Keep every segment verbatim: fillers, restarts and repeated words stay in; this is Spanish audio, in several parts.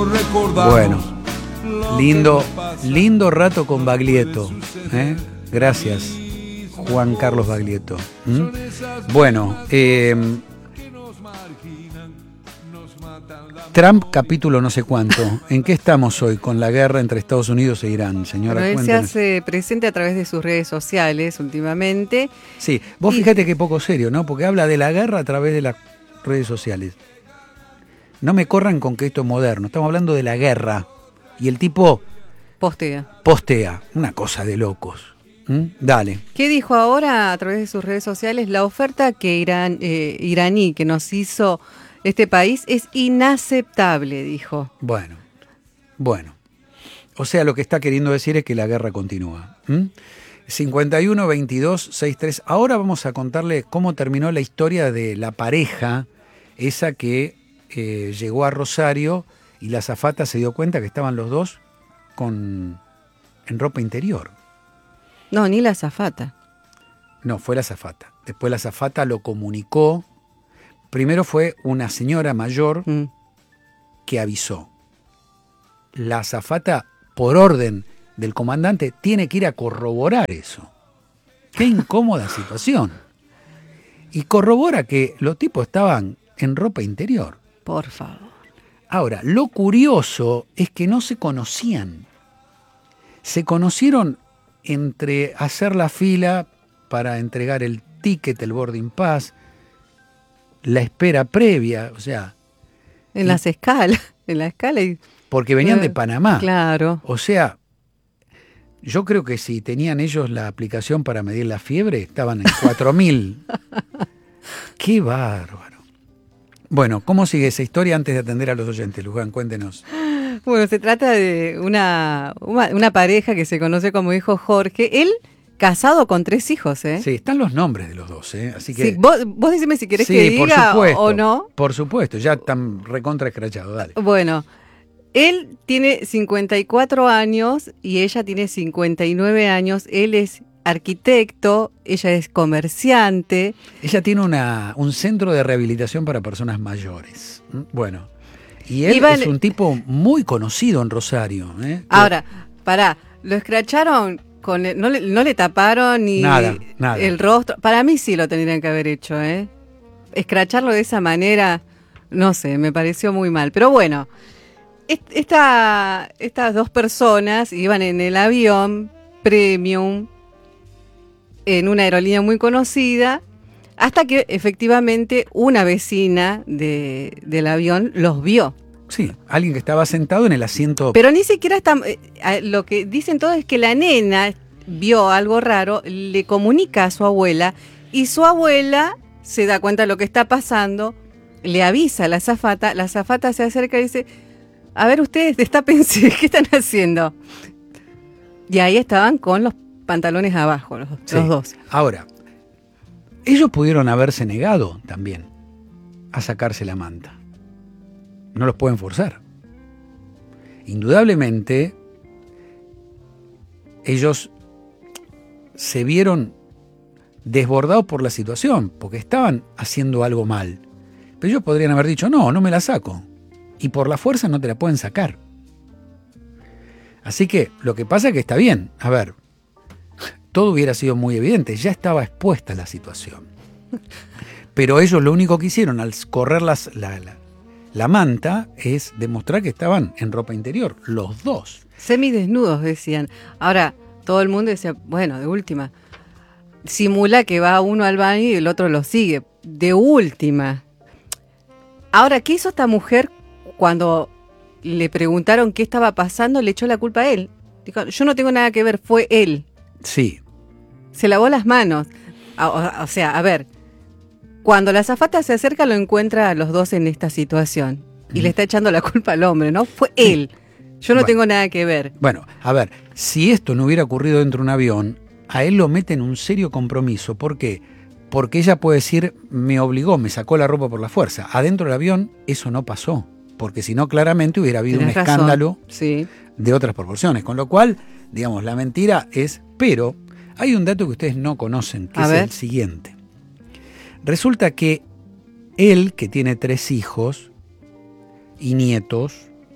Bueno, lindo, lindo rato con Baglietto, ¿eh? Gracias, Juan Carlos Baglietto. ¿Mm? Bueno, eh, Trump capítulo no sé cuánto. ¿En qué estamos hoy con la guerra entre Estados Unidos e Irán, señora? Bueno, él Cuéntenos. se hace presente a través de sus redes sociales últimamente. Sí, vos y... fíjate qué poco serio, ¿no? Porque habla de la guerra a través de las redes sociales. No me corran con que esto es moderno, estamos hablando de la guerra. Y el tipo Postea. postea, una cosa de locos. ¿Mm? Dale. ¿Qué dijo ahora a través de sus redes sociales? La oferta que Irán, eh, iraní que nos hizo este país es inaceptable, dijo. Bueno, bueno. O sea, lo que está queriendo decir es que la guerra continúa. ¿Mm? cincuenta y uno, veintidós, sesenta y tres. Ahora vamos a contarle cómo terminó la historia de la pareja, esa que eh, llegó a Rosario y la azafata se dio cuenta que estaban los dos con en ropa interior. No, ni la azafata. No, fue la azafata. Después la azafata lo comunicó. Primero fue una señora mayor Mm. que avisó. La azafata, por orden del comandante, tiene que ir a corroborar eso. Qué incómoda situación. Y corrobora que los tipos estaban en ropa interior. Por favor. Ahora, lo curioso es que no se conocían. Se conocieron entre hacer la fila para entregar el ticket, el boarding pass, la espera previa, o sea... En y, las escalas, en la escala y... Porque venían de Panamá. Claro. O sea, yo creo que si tenían ellos la aplicación para medir la fiebre, estaban en cuatro mil. ¡Qué bárbaro! Bueno, ¿cómo sigue esa historia antes de atender a los oyentes, Luján? Cuéntenos. Bueno, se trata de una, una, una pareja que se conoce como hijo Jorge. Él casado con tres hijos, ¿eh? Sí, están los nombres de los dos, ¿eh? Así que... Sí, vos, vos decime si querés sí, que por diga supuesto, o no. Por supuesto, ya están recontra escrachados, dale. Bueno, él tiene cincuenta y cuatro años y ella tiene cincuenta y nueve años. Él es arquitecto, ella es comerciante. Ella tiene una, un centro de rehabilitación para personas mayores. ¿Mm? Bueno, y él Iban, es un tipo muy conocido en Rosario, ¿eh? Ahora, pará, lo escracharon, con el, no, le, no le taparon ni nada, nada. el rostro. Para mí sí lo tendrían que haber hecho, ¿eh? Escracharlo de esa manera, no sé, me pareció muy mal. Pero bueno, esta, estas dos personas iban en el avión premium en una aerolínea muy conocida, hasta que efectivamente una vecina de, del avión los vio. Sí, alguien que estaba sentado en el asiento. Pero ni siquiera está, eh, lo que dicen todos es que la nena vio algo raro, le comunica a su abuela y su abuela se da cuenta de lo que está pasando, le avisa a la azafata, la azafata se acerca y dice, a ver ustedes, destapense, ¿qué están haciendo? Y ahí estaban con los pantalones abajo, los, Sí. los dos. Ahora, ellos pudieron haberse negado también a sacarse la manta. No los pueden forzar. Indudablemente, ellos se vieron desbordados por la situación, porque estaban haciendo algo mal. Pero ellos podrían haber dicho, no, no me la saco. Y por la fuerza no te la pueden sacar. Así que lo que pasa es que está bien. A ver, todo hubiera sido muy evidente, ya estaba expuesta la situación. Pero ellos lo único que hicieron al correr las, la, la, la manta es demostrar que estaban en ropa interior, los dos. Semidesnudos, decían. Ahora, todo el mundo decía, bueno, de última, simula que va uno al baño y el otro lo sigue. De última. Ahora, ¿qué hizo esta mujer cuando le preguntaron qué estaba pasando? Le echó la culpa a él. Dijo, yo no tengo nada que ver, fue él. Sí. Se lavó las manos. O, o, o sea, a ver, cuando la azafata se acerca lo encuentra a los dos en esta situación y mm. le está echando la culpa al hombre, ¿no? Fue sí. él. Yo no bueno, tengo nada que ver. Bueno, a ver, si esto no hubiera ocurrido dentro de un avión, a él lo mete en un serio compromiso. ¿Por qué? Porque ella puede decir, me obligó, me sacó la ropa por la fuerza. Adentro del avión eso no pasó, porque si no claramente hubiera habido Tienes un escándalo sí. de otras proporciones. Con lo cual, digamos, la mentira es... Pero hay un dato que ustedes no conocen, que a es ver. el siguiente. Resulta que él, que tiene tres hijos y nietos,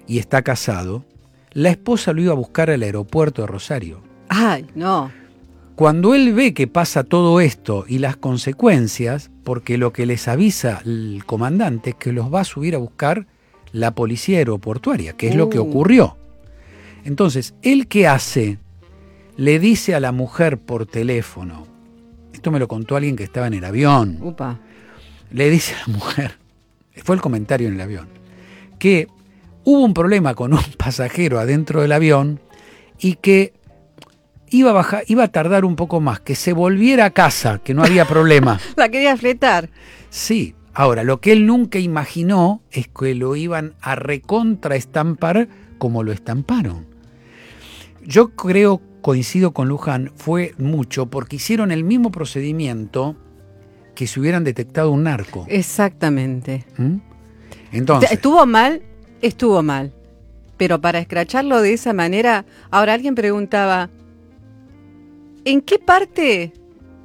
y está casado, la esposa lo iba a buscar al aeropuerto de Rosario. Ay, no. Cuando él ve que pasa todo esto y las consecuencias, porque lo que les avisa el comandante es que los va a subir a buscar la policía aeroportuaria, que es uh. lo que ocurrió. Entonces, ¿él qué hace? Le dice a la mujer por teléfono, esto me lo contó alguien que estaba en el avión, Upa. Le dice a la mujer, fue el comentario en el avión, que hubo un problema con un pasajero adentro del avión y que iba a bajar, iba a tardar un poco más, que se volviera a casa, que no había problema. La quería fletar. Sí, ahora, lo que él nunca imaginó es que lo iban a recontraestampar como lo estamparon. Yo creo, coincido con Luján, fue mucho porque hicieron el mismo procedimiento que si hubieran detectado un narco. Exactamente. ¿Mm? Entonces, estuvo mal, estuvo mal. Pero para escracharlo de esa manera, ahora alguien preguntaba, ¿en qué parte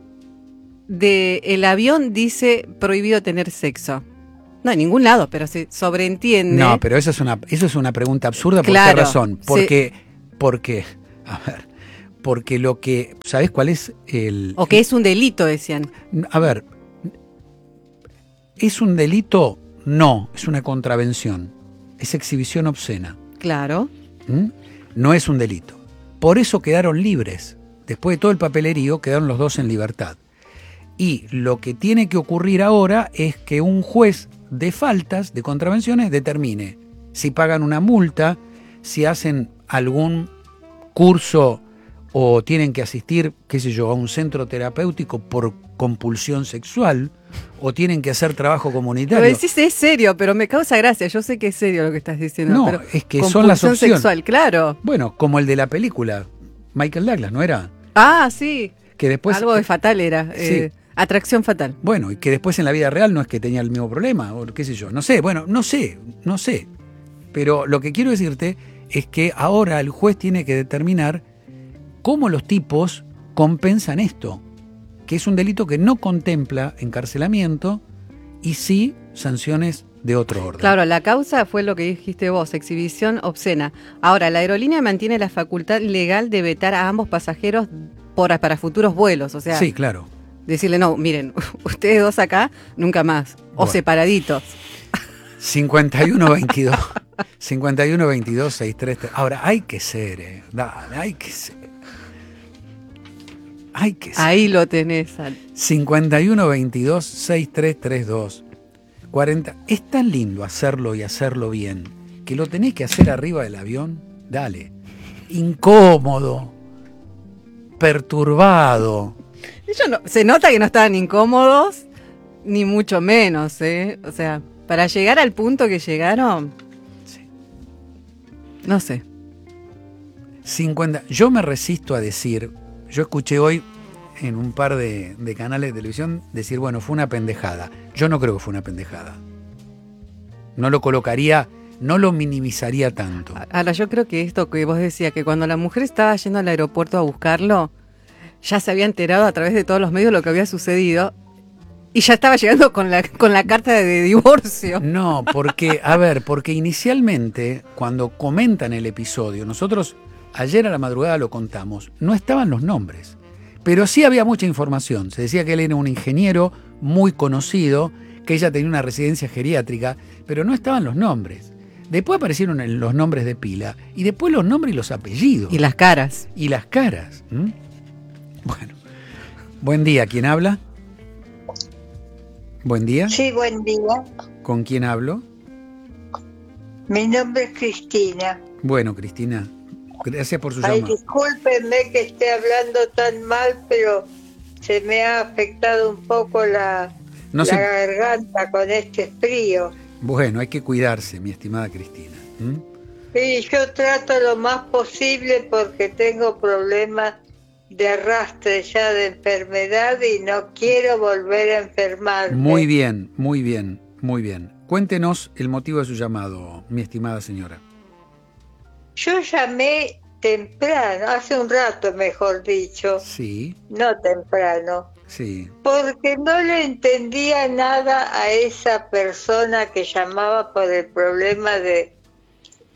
del avión dice prohibido tener sexo? No, en ningún lado, pero se sobreentiende. No, pero eso es una, eso es una pregunta absurda. ¿Por claro, qué razón? Porque, sí. porque, a ver, porque lo que, ¿sabés cuál es el...? O que es un delito, decían. A ver, ¿es un delito? No, es una contravención. Es exhibición obscena. Claro. ¿Mm? No es un delito. Por eso quedaron libres. Después de todo el papelerío, quedaron los dos en libertad. Y lo que tiene que ocurrir ahora es que un juez de faltas, de contravenciones, determine si pagan una multa, si hacen algún curso o tienen que asistir, qué sé yo, a un centro terapéutico por compulsión sexual, o tienen que hacer trabajo comunitario. Lo decís es serio, pero me causa gracia. Yo sé que es serio lo que estás diciendo. No, pero es que son las opciones. Sexual, claro. Bueno, como el de la película, Michael Douglas, ¿no era? Ah, sí. Que después, algo de fatal era. Sí. Eh, atracción fatal. Bueno, y que después en la vida real no es que tenía el mismo problema, o qué sé yo. No sé, bueno, no sé, no sé. Pero lo que quiero decirte es que ahora el juez tiene que determinar cómo los tipos compensan esto, que es un delito que no contempla encarcelamiento y sí sanciones de otro orden. Claro, la causa fue lo que dijiste vos, exhibición obscena. Ahora, la aerolínea mantiene la facultad legal de vetar a ambos pasajeros por, para futuros vuelos, o sea... Sí, claro. Decirle, no, miren, ustedes dos acá, nunca más, o bueno. separaditos. cincuenta y uno veintidós, cincuenta y uno veintidós, sesenta y tres. Ahora, hay que ser, eh. Dale, hay que ser. Hay que ser. Ahí lo tenés. Al... cincuenta y uno veintidós, sesenta y tres treinta y dos. cuarenta. Es tan lindo hacerlo y hacerlo bien que lo tenés que hacer arriba del avión. Dale. Incómodo. Perturbado. Ellos no, se nota que no estaban incómodos, ni mucho menos, ¿eh? O sea, para llegar al punto que llegaron, sí. No sé. cincuenta. Yo me resisto a decir, yo escuché hoy en un par de, de canales de televisión decir, bueno, fue una pendejada. Yo no creo que fue una pendejada. No lo colocaría, no lo minimizaría tanto. Ahora, yo creo que esto que vos decías, que cuando la mujer estaba yendo al aeropuerto a buscarlo, ya se había enterado a través de todos los medios lo que había sucedido y ya estaba llegando con la, con la carta de divorcio. No, porque, a ver, porque inicialmente, cuando comentan el episodio, nosotros ayer a la madrugada lo contamos, no estaban los nombres, pero sí había mucha información. Se decía que él era un ingeniero muy conocido, que ella tenía una residencia geriátrica, pero no estaban los nombres. Después aparecieron los nombres de pila, y después los nombres y los apellidos. Y las caras. Y las caras. ¿Mm? Bueno, buen día. ¿Quién habla? Buen día. Sí, buen día. ¿Con quién hablo? Mi nombre es Cristina. Bueno, Cristina, gracias por su Ay, llamado. Discúlpenme que esté hablando tan mal, pero se me ha afectado un poco la, no la se... garganta con este frío. Bueno, hay que cuidarse, mi estimada Cristina. ¿Mm? Sí, yo trato lo más posible porque tengo problemas de arrastre ya de enfermedad y no quiero volver a enfermarme. Muy bien, muy bien, muy bien. Cuéntenos el motivo de su llamado, mi estimada señora. Yo llamé temprano, hace un rato mejor dicho. Sí. No temprano. Sí. Porque no le entendía nada a esa persona que llamaba por el problema de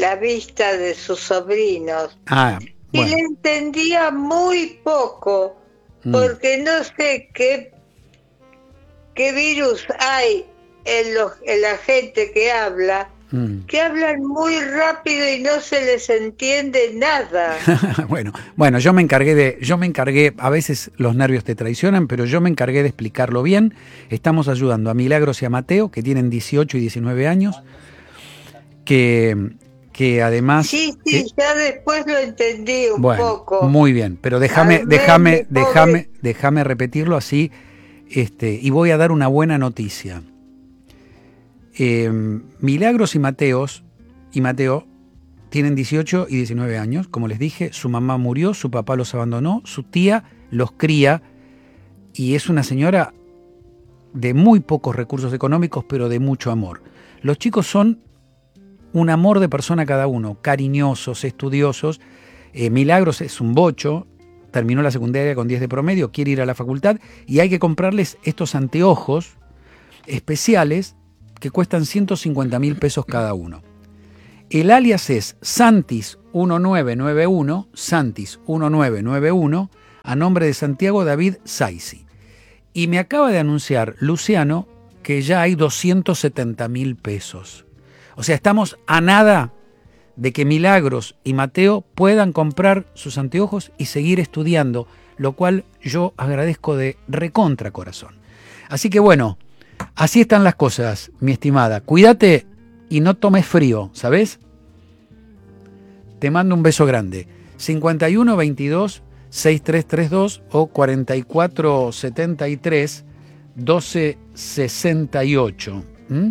la vista de sus sobrinos. Ah, y bueno. le entendía muy poco, Mm. porque no sé qué, qué virus hay en, los, en la gente que habla, Mm. que hablan muy rápido y no se les entiende nada. bueno, bueno, yo me encargué de, yo me encargué, a veces los nervios te traicionan, pero yo me encargué de explicarlo bien. Estamos ayudando a Milagros y a Mateo, que tienen dieciocho y diecinueve años, que, que además... Sí, sí, eh, ya después lo entendí un bueno, poco. muy bien, pero déjame, Al déjame, ver, mi déjame, pobre- déjame repetirlo así, este, y voy a dar una buena noticia. Eh, Milagros y Mateos y Mateo tienen dieciocho y diecinueve años, como les dije, su mamá murió, su papá los abandonó, su tía los cría y es una señora de muy pocos recursos económicos, pero de mucho amor. Los chicos son un amor de persona cada uno, cariñosos, estudiosos. Eh, Milagros es un bocho, terminó la secundaria con diez de promedio, quiere ir a la facultad y hay que comprarles estos anteojos especiales que cuestan ciento cincuenta mil pesos cada uno. El alias es Santis uno nueve nueve uno, Santis uno nueve nueve uno, a nombre de Santiago David Saisi. Y me acaba de anunciar Luciano que ya hay doscientos setenta mil pesos. O sea, estamos a nada de que Milagros y Mateo puedan comprar sus anteojos y seguir estudiando, lo cual yo agradezco de recontra corazón. Así que bueno, así están las cosas, mi estimada. Cuídate y no tomes frío, ¿sabes? Te mando un beso grande. cincuenta y uno veintidós sesenta y tres treinta y dos o cuarenta y cuatro setenta y tres doce sesenta y ocho. ¿Mm?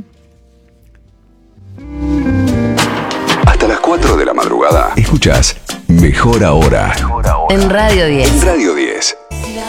Hasta las cuatro de la madrugada. Escuchás Mejor Ahora. En Radio diez. En Radio diez.